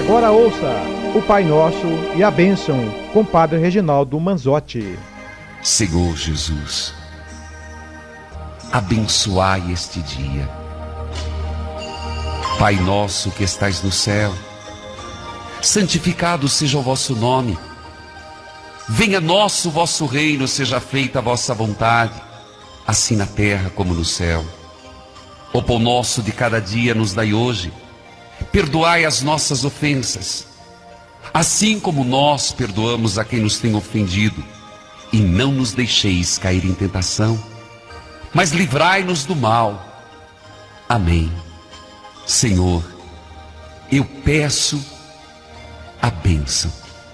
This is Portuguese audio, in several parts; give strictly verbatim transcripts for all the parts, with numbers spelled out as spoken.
Ora ouça o Pai Nosso e a bênção com Padre Reginaldo Manzotti. Senhor Jesus, abençoai este dia. Pai nosso que estais no céu, santificado seja o vosso nome. Venha a nós o vosso reino, seja feita a vossa vontade, assim na terra como no céu. O pão nosso de cada dia nos dai hoje. Perdoai as nossas ofensas, assim como nós perdoamos a quem nos tem ofendido. E não nos deixeis cair em tentação, mas livrai-nos do mal. Amém. Senhor, eu peço a bênção.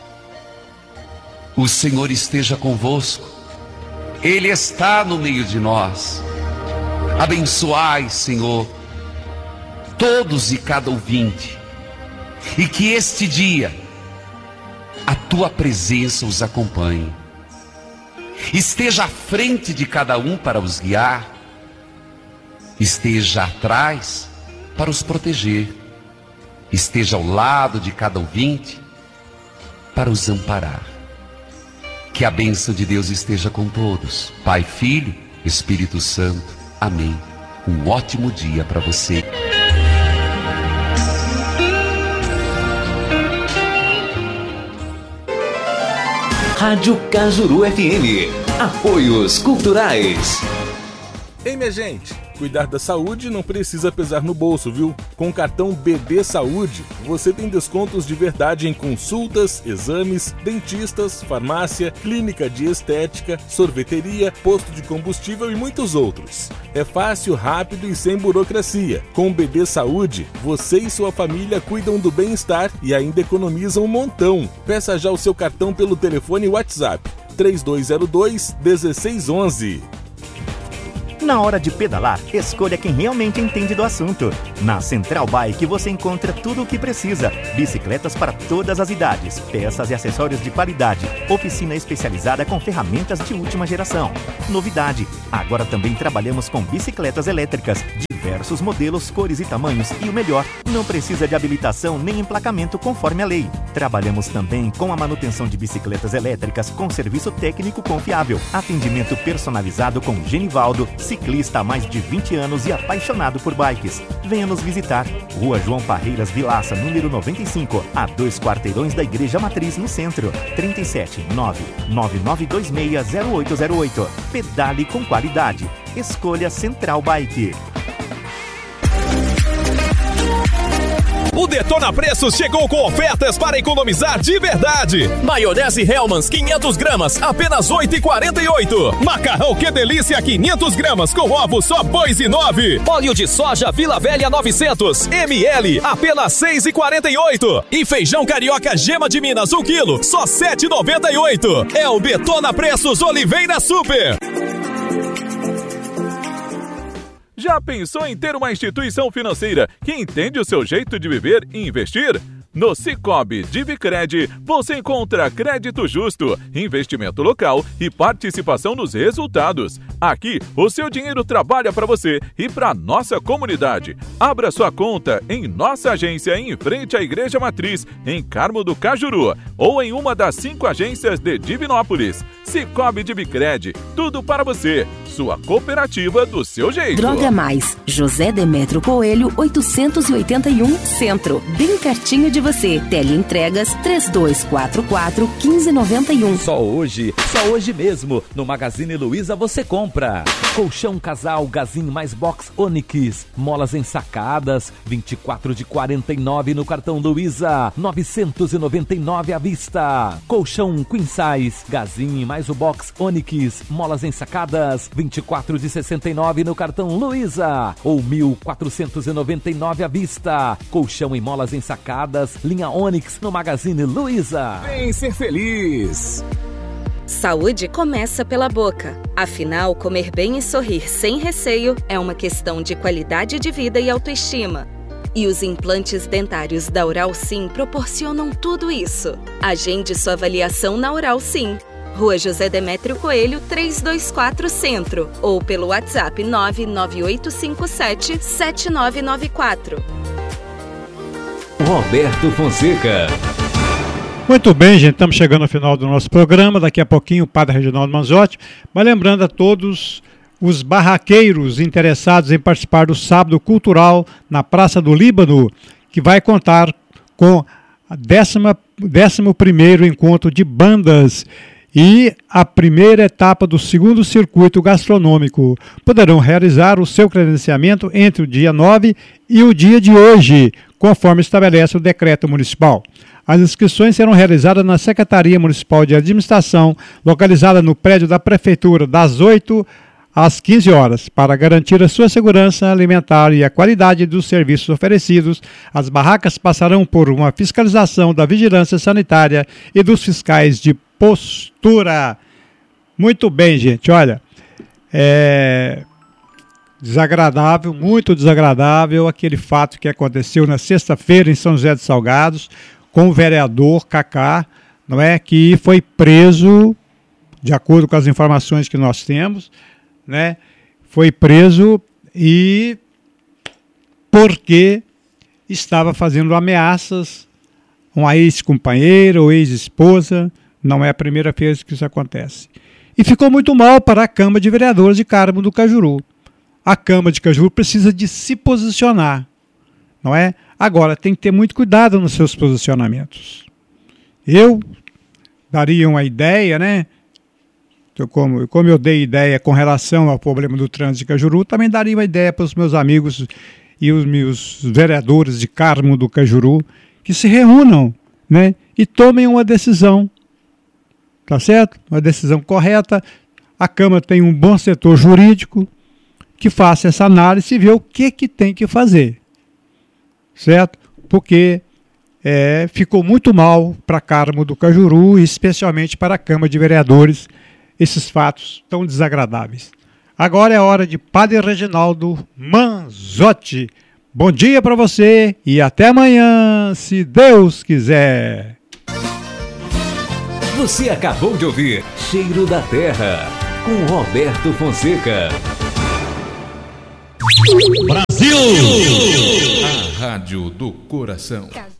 O Senhor esteja convosco. Ele está no meio de nós. Abençoai, Senhor, todos e cada ouvinte, e que este dia a tua presença os acompanhe. Esteja à frente de cada um para os guiar, esteja atrás para os proteger, esteja ao lado de cada ouvinte para os amparar. Que a bênção de Deus esteja com todos, Pai, Filho, Espírito Santo. Amém. Um ótimo dia para você. Rádio Cajuru F M. Apoios culturais. Ei, minha gente, cuidar da saúde não precisa pesar no bolso, viu? Com o cartão B D Saúde, você tem descontos de verdade em consultas, exames, dentistas, farmácia, clínica de estética, sorveteria, posto de combustível e muitos outros. É fácil, rápido e sem burocracia. Com o B D Saúde, você e sua família cuidam do bem-estar e ainda economizam um montão. Peça já o seu cartão pelo telefone WhatsApp três dois zero dois, um seis um um. Na hora de pedalar, escolha quem realmente entende do assunto. Na Central Bike você encontra tudo o que precisa. Bicicletas para todas as idades, peças e acessórios de qualidade, oficina especializada com ferramentas de última geração. Novidade, agora também trabalhamos com bicicletas elétricas, diversos modelos, cores e tamanhos e o melhor, não precisa de habilitação nem emplacamento conforme a lei. Trabalhamos também com a manutenção de bicicletas elétricas com serviço técnico confiável, atendimento personalizado com Genivaldo, ciclista há mais de vinte anos e apaixonado por bikes. Venha nos visitar. Rua João Parreiras Vilaça, número noventa e cinco, a dois quarteirões da Igreja Matriz, no centro. trinta e sete, nove nove nove dois seis, zero oito zero oito. Pedale com qualidade. Escolha Central Bike. O Detona Preços chegou com ofertas para economizar de verdade. Maionese Hellmann's quinhentas gramas, apenas oito reais e quarenta e oito centavos. Macarrão Que Delícia quinhentas gramas com ovo só dois reais e nove centavos. Óleo de soja Vila Velha novecentos mililitros, apenas seis reais e quarenta e oito centavos. E feijão carioca Gema de Minas um quilo, só sete reais e noventa e oito centavos. É o Detona Preços Oliveira Super. Já pensou em ter uma instituição financeira que entende o seu jeito de viver e investir? No Sicoob Divicred, você encontra crédito justo, investimento local e participação nos resultados. Aqui, o seu dinheiro trabalha para você e para nossa comunidade. Abra sua conta em nossa agência em frente à Igreja Matriz, em Carmo do Cajuru, ou em uma das cinco agências de Divinópolis. Sicoob Divicred, tudo para você. Sua cooperativa do seu jeito. Droga Mais, José Demétrio Coelho, oitocentos e oitenta e um, Centro. Bem pertinho de você. Teleentregas três dois quatro quatro, um cinco nove um. Só hoje, só hoje mesmo, no Magazine Luiza você compra colchão casal Gazin mais box Onix, molas ensacadas, vinte e quatro de quarenta e nove no cartão Luiza, novecentos e noventa e nove à vista. Colchão Queen Size Gazin mais o box Onix, molas ensacadas, vinte e quatro de sessenta e nove no cartão Luiza, ou mil quatrocentos e noventa e nove à vista. Colchão e molas ensacadas, linha Onix no Magazine Luiza. Vem ser feliz! Saúde começa pela boca. Afinal, comer bem e sorrir sem receio é uma questão de qualidade de vida e autoestima. E os implantes dentários da Oral Sim proporcionam tudo isso. Agende sua avaliação na Oral Sim. Rua José Demétrio Coelho, trezentos e vinte e quatro, Centro. Ou pelo WhatsApp nove nove oito cinco sete, sete nove nove quatro. Roberto Fonseca. Muito bem, gente, estamos chegando ao final do nosso programa. Daqui a pouquinho o Padre Reginaldo Manzotti. Mas lembrando a todos os barraqueiros interessados em participar do Sábado Cultural na Praça do Líbano, que vai contar com a décima, décimo primeiro encontro de bandas e a primeira etapa do segundo circuito gastronômico. Poderão realizar o seu credenciamento entre o dia nove e o dia de hoje, conforme estabelece o decreto municipal. As inscrições serão realizadas na Secretaria Municipal de Administração, localizada no prédio da Prefeitura, das oito às quinze horas. Para garantir a sua segurança alimentar e a qualidade dos serviços oferecidos, as barracas passarão por uma fiscalização da Vigilância Sanitária e dos fiscais de postura. Muito bem, gente, olha, é desagradável, muito desagradável aquele fato que aconteceu na sexta-feira em São José dos Salgados com o vereador Cacá, não é, que foi preso, de acordo com as informações que nós temos, né, foi preso e porque estava fazendo ameaças a uma ex-companheira ou ex-esposa. Não é a primeira vez que isso acontece. E ficou muito mal para a Câmara de Vereadores de Carmo do Cajuru. A Câmara de Cajuru precisa de se posicionar, não é? Agora, tem que ter muito cuidado nos seus posicionamentos. Eu daria uma ideia, né? Eu, como, como eu dei ideia com relação ao problema do trânsito de Cajuru, também daria uma ideia para os meus amigos e os meus vereadores de Carmo do Cajuru que se reúnam, né? E tomem uma decisão. Tá certo? Uma decisão correta. A Câmara tem um bom setor jurídico que faça essa análise e vê o que, que tem que fazer. Certo? Porque é, ficou muito mal para Carmo do Cajuru e especialmente para a Câmara de Vereadores esses fatos tão desagradáveis. Agora é a hora de Padre Reginaldo Manzotti. Bom dia para você e até amanhã, se Deus quiser. Você acabou de ouvir Cheiro da Terra, com Roberto Fonseca. Brasil! A Rádio do Coração.